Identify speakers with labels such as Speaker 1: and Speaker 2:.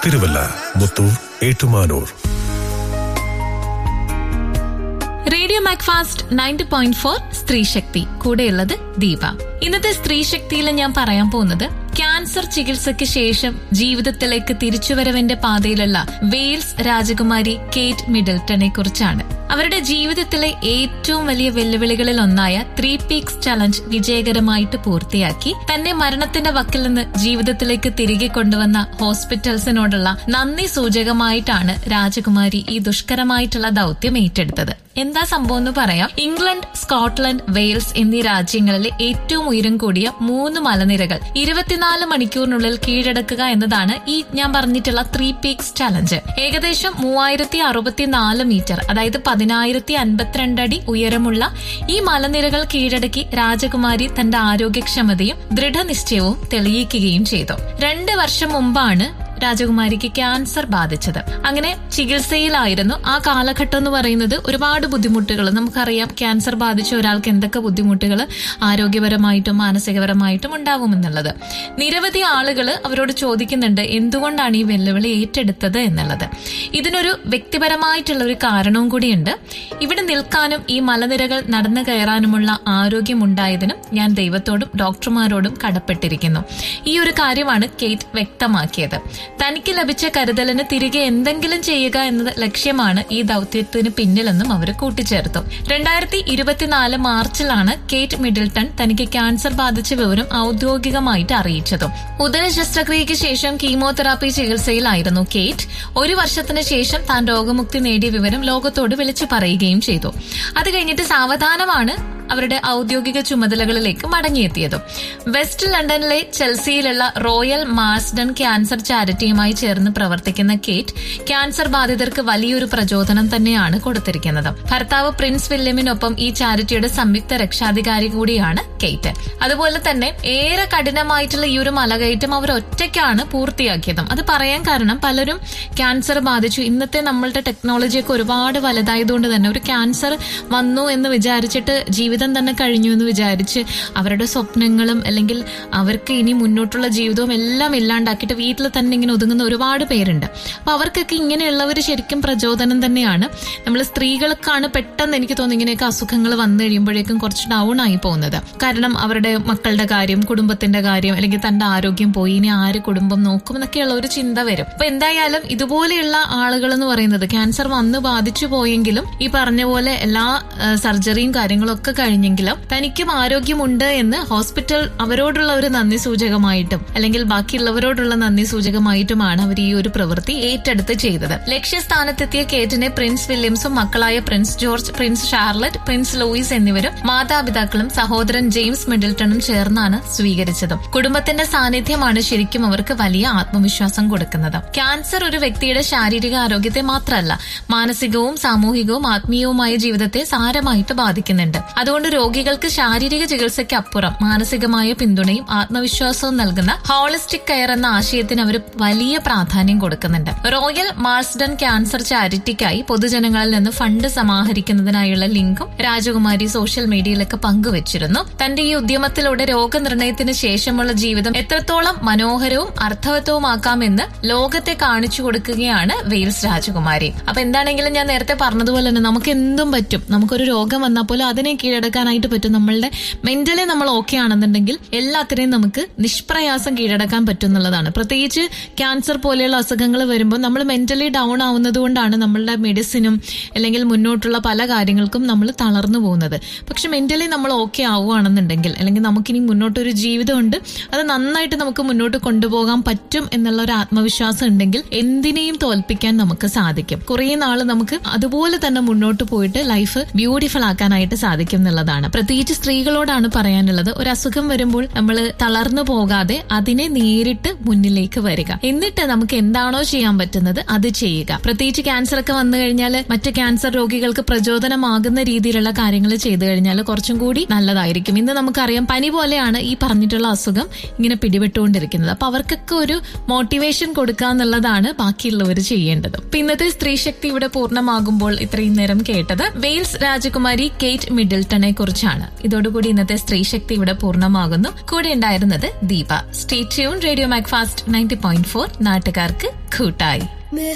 Speaker 1: Thiruvalla, Muthoor, Ettumanoor.
Speaker 2: Radio Macfast 90.4 സ്ത്രീ ശക്തി, കൂടെയുള്ളത് ദീപ. ഇന്നത്തെ സ്ത്രീ ശക്തിയിൽ ഞാൻ പറയാൻ പോകുന്നത് ക്യാൻസർ ചികിത്സയ്ക്ക് ശേഷം ജീവിതത്തിലേക്ക് തിരിച്ചുവരവിന്റെ പാതയിലുള്ള വെയിൽസ് രാജകുമാരി കേറ്റ് മിഡിൽട്ടനെ കുറിച്ചാണ്. അവരുടെ ജീവിതത്തിലെ ഏറ്റവും വലിയ വെല്ലുവിളികളിൽ ഒന്നായ 3 പീക്സ് ചലഞ്ച് വിജയകരമായിട്ട് പൂർത്തിയാക്കി തന്നെ മരണത്തിന്റെ വക്കിൽ നിന്ന് ജീവിതത്തിലേക്ക് തിരികെ കൊണ്ടുവന്ന ഹോസ്പിറ്റൽസിനോടുള്ള നന്ദി സൂചകമായിട്ടാണ് രാജകുമാരി ഈ ദുഷ്കരമായിട്ടുള്ള ദൌത്യം ഏറ്റെടുത്തത്. എന്താ സംഭവം എന്ന് പറയാം. ഇംഗ്ലണ്ട്, സ്കോട്ട്ലൻഡ്, വെയിൽസ് എന്നീ രാജ്യങ്ങളിലെ ഏറ്റവും ഉയരം കൂടിയ 3 മലനിരകൾ 24 മണിക്കൂറിനുള്ളിൽ കീഴടക്കുക എന്നതാണ് ഈ ഞാൻ പറഞ്ഞിട്ടുള്ള 3 പീക്സ് ചലഞ്ച്. ഏകദേശം 3064 മീറ്റർ, അതായത് 10,052 അടി ഉയരമുള്ള ഈ മലനിരകൾ കീഴടക്കി രാജകുമാരി തന്റെ ആരോഗ്യക്ഷമതയും ദൃഢനിശ്ചയവും തെളിയിക്കുകയും ചെയ്തു. 2 വർഷം മുമ്പാണ് രാജകുമാരിക്ക് ക്യാൻസർ ബാധിച്ചത്. അങ്ങനെ ചികിത്സയിലായിരുന്നു. ആ കാലഘട്ടം എന്ന് പറയുന്നത് ഒരുപാട് ബുദ്ധിമുട്ടുകൾ, നമുക്കറിയാം ക്യാൻസർ ബാധിച്ച ഒരാൾക്ക് എന്തൊക്കെ ബുദ്ധിമുട്ടുകൾ ആരോഗ്യപരമായിട്ടും മാനസികപരമായിട്ടും ഉണ്ടാവുമെന്നുള്ളത്. നിരവധി ആളുകൾ അവരോട് ചോദിക്കുന്നുണ്ട് എന്തുകൊണ്ടാണ് ഈ വെല്ലുവിളി ഏറ്റെടുത്തത് എന്നുള്ളത്. ഇതിനൊരു വ്യക്തിപരമായിട്ടുള്ള ഒരു കാരണവും കൂടിയുണ്ട്. ഇവിടെ നിൽക്കാനും ഈ മലനിരകൾ നടന്നു കയറാനുമുള്ള ആരോഗ്യമുണ്ടായതിനും ഞാൻ ദൈവത്തോടും ഡോക്ടർമാരോടും കടപ്പെട്ടിരിക്കുന്നു. ഈ ഒരു കാര്യമാണ് കേറ്റ് വ്യക്തമാക്കിയത്. തനിക്ക് ലഭിച്ച കരുതലിന് തിരികെ എന്തെങ്കിലും ചെയ്യുക എന്നത് ലക്ഷ്യമാണ് ഈ ദൌത്യത്തിന് പിന്നിലെന്നും അവർ കൂട്ടിച്ചേർത്തു. 2024 മാർച്ചിലാണ് കേറ്റ് മിഡിൽട്ടൺ തനിക്ക് ക്യാൻസർ ബാധിച്ച വിവരം ഔദ്യോഗികമായിട്ട് അറിയിച്ചതും. ഉദര ശസ്ത്രക്രിയയ്ക്ക് ശേഷം കീമോതെറാപ്പി ചികിത്സയിലായിരുന്നു കേറ്റ്. 1 വർഷത്തിന് ശേഷം താൻ രോഗമുക്തി നേടിയ വിവരം ലോകത്തോട് വിളിച്ചു പറയുകയും ചെയ്തു. അത് കഴിഞ്ഞിട്ട് സാവധാനമാണ് അവരുടെ ഔദ്യോഗിക ചുമതലകളിലേക്ക് മടങ്ങിയെത്തിയതും. വെസ്റ്റ് ലണ്ടനിലെ ചെൽസിയിലുള്ള റോയൽ മാഴ്സ്ഡൺ ക്യാൻസർ ചാരിറ്റിയുമായി ചേർന്ന് പ്രവർത്തിക്കുന്ന കേറ്റ് ക്യാൻസർ ബാധിതർക്ക് വലിയൊരു പ്രചോദനം തന്നെയാണ് കൊടുത്തിരിക്കുന്നത്. ഭർത്താവ് പ്രിൻസ് വില്യമിനൊപ്പം ഈ ചാരിറ്റിയുടെ സംയുക്ത രക്ഷാധികാരി കൂടിയാണ് കേറ്റ്. അതുപോലെ തന്നെ ഏറെ കഠിനമായിട്ടുള്ള ഈ ഒരു മലകയറ്റം അവർ ഒറ്റയ്ക്കാണ് പൂർത്തിയാക്കിയതും. അത് പറയാൻ കാരണം പലരും ക്യാൻസർ ബാധിച്ചു. ഇന്നത്തെ നമ്മളുടെ ടെക്നോളജിയൊക്കെ ഒരുപാട് വലുതായതുകൊണ്ട് തന്നെ ഒരു ക്യാൻസർ വന്നു എന്ന് വിചാരിച്ചിട്ട് ജീവിതം തന്നെ കഴിഞ്ഞു എന്ന് വിചാരിച്ച് അവരുടെ സ്വപ്നങ്ങളും അല്ലെങ്കിൽ അവർക്ക് ഇനി മുന്നോട്ടുള്ള ജീവിതവും എല്ലാം ഇല്ലാണ്ടാക്കിയിട്ട് വീട്ടിൽ തന്നെ ഇങ്ങനെ ഒതുങ്ങുന്ന ഒരുപാട് പേരുണ്ട്. അപ്പൊ അവർക്കൊക്കെ ഇങ്ങനെയുള്ളവർ ശരിക്കും പ്രചോദനം തന്നെയാണ്. നമ്മൾ സ്ത്രീകൾക്കാണ് പെട്ടെന്ന് എനിക്ക് തോന്നുന്നു ഇങ്ങനെയൊക്കെ അസുഖങ്ങൾ വന്നു കഴിയുമ്പോഴേക്കും കുറച്ച് ഡൗൺ ആയി പോകുന്നത്. കാരണം അവരുടെ മക്കളുടെ കാര്യം, കുടുംബത്തിന്റെ കാര്യം, അല്ലെങ്കിൽ തന്റെ ആരോഗ്യം പോയി ഇനി ആര് കുടുംബം നോക്കും എന്നൊക്കെയുള്ള ഒരു ചിന്ത വരും. അപ്പൊ എന്തായാലും ഇതുപോലെയുള്ള ആളുകൾ എന്ന് പറയുന്നത് ക്യാൻസർ വന്ന് ബാധിച്ചു പോയെങ്കിലും ഈ പറഞ്ഞ പോലെ എല്ലാ സർജറിയും കാര്യങ്ങളും ഒക്കെ കഴിഞ്ഞെങ്കിലും തനിക്കും ആരോഗ്യമുണ്ട് എന്ന് ഹോസ്പിറ്റൽ അവരോടുള്ള ഒരു നന്ദി സൂചകമായിട്ടും അല്ലെങ്കിൽ ബാക്കിയുള്ളവരോടുള്ള നന്ദി സൂചകമായിട്ടുമാണ് അവർ ഈ ഒരു പ്രവൃത്തി ഏറ്റെടുത്ത് ചെയ്തത്. ലക്ഷ്യസ്ഥാനത്തെത്തിയ കേറ്റിനെ പ്രിൻസ് വില്യംസും മക്കളായ Prince George, Prince Charlotte, Prince Luis എന്നിവരും മാതാപിതാക്കളും സഹോദരൻ ജെയിംസ് മിഡിൽട്ടണും ചേർന്നാണ് സ്വീകരിച്ചതും. കുടുംബത്തിന്റെ സാന്നിധ്യമാണ് ശരിക്കും അവർക്ക് വലിയ ആത്മവിശ്വാസം കൊടുക്കുന്നത്. ക്യാൻസർ ഒരു വ്യക്തിയുടെ ശാരീരിക ആരോഗ്യത്തെ മാത്രമല്ല മാനസികവും സാമൂഹികവും ആത്മീയവുമായ ജീവിതത്തെ സാരമായിട്ട് ബാധിക്കുന്നുണ്ട്. അതുകൊണ്ട് രോഗികൾക്ക് ശാരീരിക ചികിത്സയ്ക്ക് അപ്പുറം മാനസികമായ പിന്തുണയും ആത്മവിശ്വാസവും നൽകുന്ന ഹോളിസ്റ്റിക് കെയർ എന്ന ആശയത്തിന് അവർ വലിയ പ്രാധാന്യം കൊടുക്കുന്നുണ്ട്. റോയൽ മാഴ്സ്ഡൺ ക്യാൻസർ ചാരിറ്റിക്കായി പൊതുജനങ്ങളിൽ നിന്ന് ഫണ്ട് സമാഹരിക്കുന്നതിനായുള്ള ലിങ്കും രാജകുമാരി സോഷ്യൽ മീഡിയയിലൊക്കെ പങ്കുവച്ചിരുന്നു. തന്റെ ഈ ഉദ്യമത്തിലൂടെ രോഗനിർണയത്തിന് ശേഷമുള്ള ജീവിതം എത്രത്തോളം മനോഹരവും അർത്ഥവത്തവുമാക്കാമെന്ന് ലോകത്തെ കാണിച്ചു കൊടുക്കുകയാണ് വെയിൽസ് രാജകുമാരി. അപ്പൊ എന്താണെങ്കിലും ഞാൻ നേരത്തെ പറഞ്ഞതുപോലെ തന്നെ നമുക്ക് എന്തും പറ്റും. നമുക്കൊരു രോഗം വന്നാൽ പോലും അതിനെ കീഴടക്കാനായിട്ട് പറ്റും. നമ്മളുടെ മെന്റലി നമ്മൾ ഓക്കെ ആണെന്നുണ്ടെങ്കിൽ എല്ലാത്തിനെയും നമുക്ക് നിഷ്പ്രയാസം കീഴടക്കാൻ പറ്റും എന്നുള്ളതാണ്. പ്രത്യേകിച്ച് ക്യാൻസർ പോലെയുള്ള അസുഖങ്ങൾ വരുമ്പോൾ നമ്മൾ മെന്റലി ഡൗൺ ആവുന്നത് കൊണ്ടാണ് നമ്മളുടെ മെഡിസിനും അല്ലെങ്കിൽ മുന്നോട്ടുള്ള പല കാര്യങ്ങൾക്കും നമ്മൾ തളർന്നു പോകുന്നത്. പക്ഷെ മെന്റലി നമ്മൾ ഓക്കെ ആവുകയാണെന്നുണ്ടെങ്കിൽ അല്ലെങ്കിൽ നമുക്കിനി മുന്നോട്ടൊരു ജീവിതമുണ്ട്, അത് നന്നായിട്ട് നമുക്ക് മുന്നോട്ട് കൊണ്ടുപോകാൻ പറ്റും എന്നുള്ള ഒരു ആത്മവിശ്വാസം ഉണ്ടെങ്കിൽ എന്തിനേയും തോൽപ്പിക്കാൻ നമുക്ക് സാധിക്കും. കുറേ നാൾ നമുക്ക് അതുപോലെ തന്നെ മുന്നോട്ട് പോയിട്ട് ലൈഫ് ബ്യൂട്ടിഫുൾ ആക്കാനായിട്ട് സാധിക്കും എന്നുള്ളതാണ്. പ്രത്യേകിച്ച് സ്ത്രീകളോടാണ് പറയാനുള്ളത്. ഒരു അസുഖം വരുമ്പോൾ നമ്മൾ തളർന്നു പോകാതെ അതിനെ നേരിട്ട് മുന്നിലേക്ക് വരിക. എന്നിട്ട് നമുക്ക് എന്താണോ ചെയ്യാൻ പറ്റുന്നത് അത് ചെയ്യുക. പ്രത്യേകിച്ച് ക്യാൻസർ ഒക്കെ വന്നു കഴിഞ്ഞാൽ മറ്റ് ക്യാൻസർ രോഗികൾക്ക് പ്രചോദനമാകുന്ന രീതിയിലുള്ള കാര്യങ്ങൾ ചെയ്തു കഴിഞ്ഞാൽ കുറച്ചും കൂടി നല്ലതായിരിക്കും. ഇന്ന് നമുക്കറിയാം പനി പോലെയാണ് ഈ പറഞ്ഞിട്ടുള്ള അസുഖം ഇങ്ങനെ പിടിപെട്ടുകൊണ്ടിരിക്കുന്നത്. അപ്പൊ അവർക്കൊക്കെ ഒരു മോട്ടിവേഷൻ കൊടുക്കുക എന്നുള്ളതാണ് ബാക്കിയുള്ളവർ ചെയ്യേണ്ടത്. ഇന്നത്തെ സ്ത്രീ ശക്തി ഇവിടെ പൂർണ്ണമാകുമ്പോൾ ഇത്രയും നേരം കേട്ടത് വെയിൽസ് രാജകുമാരി കേറ്റ് മിഡിൽട്ടൺ ഡിപ്രഷനെ കുറിച്ചാണ്. ഇതോടുകൂടി ഇന്നത്തെ സ്ത്രീ ശക്തി ഇവിടെ പൂർണ്ണമാകുന്നു. കൂടെ ഉണ്ടായിരുന്നത് Deepa. Stay tune. Radio Macfast 90.4 നാട്ടുകാർക്ക് കൂട്ടായി.